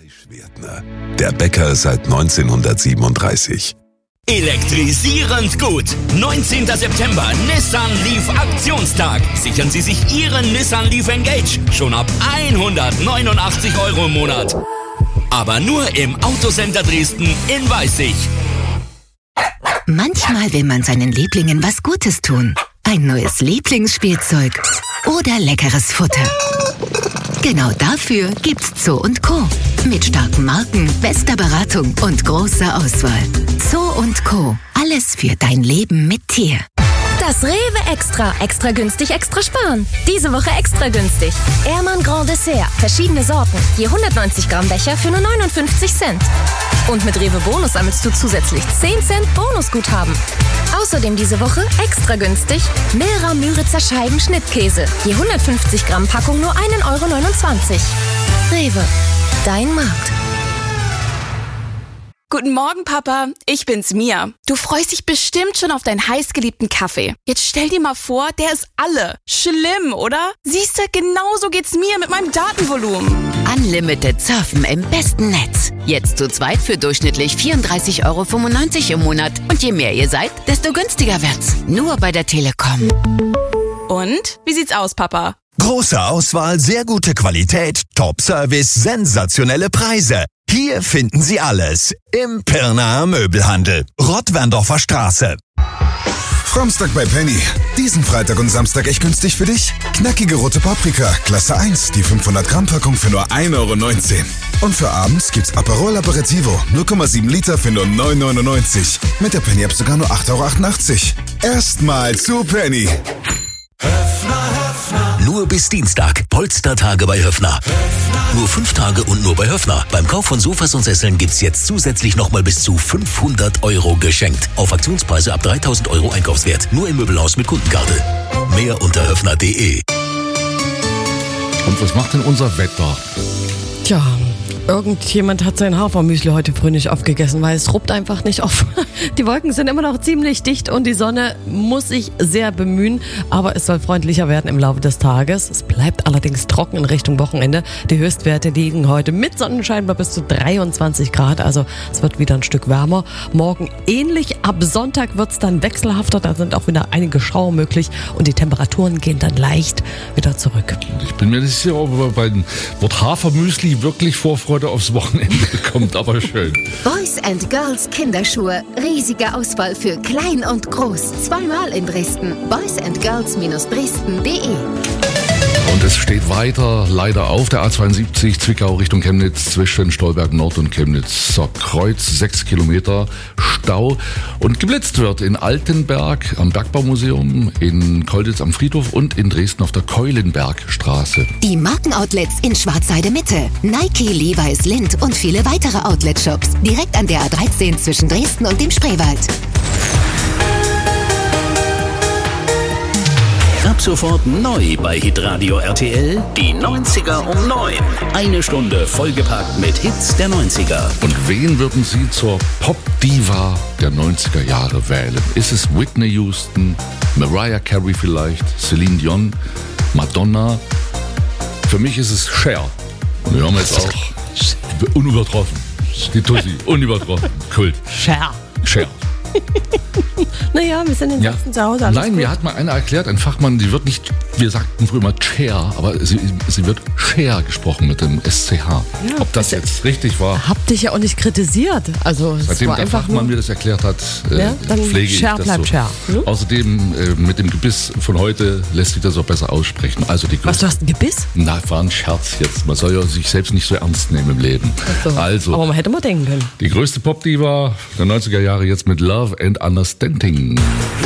Schwertner, der Bäcker seit 1937. Elektrisierend gut. 19. September, Nissan Leaf Aktionstag. Sichern Sie sich Ihren Nissan Leaf Engage schon ab 189 € im Monat. Aber nur im Autocenter Dresden in Weißig. Manchmal will man seinen Lieblingen was Gutes tun. Ein neues Lieblingsspielzeug oder leckeres Futter. Genau dafür gibt's Zoo & Co. Mit starken Marken, bester Beratung und großer Auswahl. Zoo & Co. Alles für dein Leben mit Tier. Das Rewe Extra. Extra günstig, extra sparen. Diese Woche extra günstig. Ehrmann Grand Dessert. Verschiedene Sorten. Je 190 Gramm Becher für nur 59 Cent. Und mit Rewe Bonus sammelst du zusätzlich 10 Cent Bonusguthaben. Außerdem diese Woche extra günstig Milra Müritzer Scheiben Schnittkäse. Je 150 Gramm Packung nur 1,29 €. Rewe. Dein Markt. Guten Morgen, Papa. Ich bin's, Mia. Du freust dich bestimmt schon auf deinen heißgeliebten Kaffee. Jetzt stell dir mal vor, der ist alle. Schlimm, oder? Siehste, genauso geht's mir mit meinem Datenvolumen. Unlimited Surfen im besten Netz. Jetzt zu zweit für durchschnittlich 34,95 € im Monat. Und je mehr ihr seid, desto günstiger wird's. Nur bei der Telekom. Und? Wie sieht's aus, Papa? Große Auswahl, sehr gute Qualität, Top-Service, sensationelle Preise. Hier finden Sie alles im Pirnaer Möbelhandel, Rottwerndorfer Straße. Samstag bei Penny. Diesen Freitag und Samstag echt günstig für dich? Knackige rote Paprika, Klasse 1, die 500 Gramm Packung für nur 1,19 €. Und für abends gibt's Aperol Aperitivo, 0,7 Liter für nur 9,99 €. Mit der Penny-App sogar nur 8,88 €. Erstmal zu Penny. Nur bis Dienstag. Polstertage bei Höffner. Nur 5 Tage und nur bei Höffner. Beim Kauf von Sofas und Sesseln gibt's jetzt zusätzlich nochmal bis zu 500 € geschenkt. Auf Aktionspreise ab 3.000 € Einkaufswert. Nur im Möbelhaus mit Kundenkarte. Mehr unter höffner.de. Und was macht denn unser Wetter? Tja, irgendjemand hat sein Hafermüsli heute früh nicht aufgegessen, weil es ruppt einfach nicht auf. Die Wolken sind immer noch ziemlich dicht und die Sonne muss sich sehr bemühen, aber es soll freundlicher werden im Laufe des Tages. Es bleibt allerdings trocken in Richtung Wochenende. Die Höchstwerte liegen heute mit Sonnenschein bei bis zu 23 Grad, also es wird wieder ein Stück wärmer. Morgen ähnlich, ab Sonntag wird es dann wechselhafter, da sind auch wieder einige Schauer möglich und die Temperaturen gehen dann leicht wieder zurück. Ich bin mir nicht sicher, ob bei dem Wort Hafermüsli wirklich Vorfreude aufs Wochenende kommt, aber schön. Boys & Girls Kinderschuhe. Riesige Auswahl für klein und groß. Zweimal in Dresden. boysandgirls-dresden.de. Und es steht weiter leider auf der A72 Zwickau Richtung Chemnitz zwischen Stolberg Nord und Chemnitzer Kreuz. 6 Kilometer Stau. Und geblitzt wird in Altenberg am Bergbaumuseum, in Kolditz am Friedhof und in Dresden auf der Keulenbergstraße. Die Markenoutlets in Schwarzheide Mitte. Nike, Levi's, Lindt und viele weitere Outlet-Shops. Direkt an der A13 zwischen Dresden und dem Spreewald. Ab sofort neu bei Hitradio RTL, die 90er um 9. Eine Stunde vollgepackt mit Hits der 90er. Und wen würden Sie zur Pop-Diva der 90er Jahre wählen? Ist es Whitney Houston, Mariah Carey vielleicht, Celine Dion, Madonna? Für mich ist es Cher. Und wir haben jetzt auch unübertroffen. Die Tussi, unübertroffen. Kult. Cher. Naja, wir sind in Sachsen zu Hause. Nein, mir hat mal einer erklärt, ein Fachmann, die wird nicht, wir sagten früher mal Cher, aber sie wird Cher gesprochen mit dem SCH. Ja, ob das jetzt richtig war? Hab dich ja auch nicht kritisiert. Also, seitdem der Fachmann mir das erklärt hat, dann pflege ich Cher das bleibt so. Cher. Außerdem, mit dem Gebiss von heute lässt sich das auch besser aussprechen. Also die Was, du hast ein Gebiss? Na, war ein Scherz jetzt. Man soll ja sich selbst nicht so ernst nehmen im Leben. So. Also, aber man hätte mal denken können. Die größte Pop-Diva der 90er Jahre jetzt mit Love and Understanding.